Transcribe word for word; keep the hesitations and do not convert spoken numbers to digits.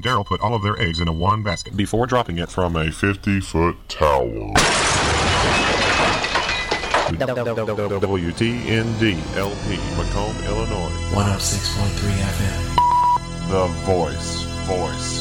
and Daryl put all of their eggs in a one basket before dropping it from a fifty-foot tower. W T N D L P, Macomb, Illinois. one oh six point three F M. The Voice. Voice.